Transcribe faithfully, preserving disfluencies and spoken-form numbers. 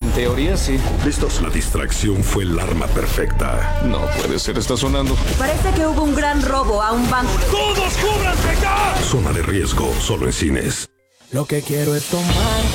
En teoría, sí. ¿Listos? La distracción fue el arma perfecta. No puede ser, está sonando. Parece que hubo un gran robo a un banco. ¡Todos cúbranse ya! Zona de riesgo, solo en cines. Lo que quiero es tomar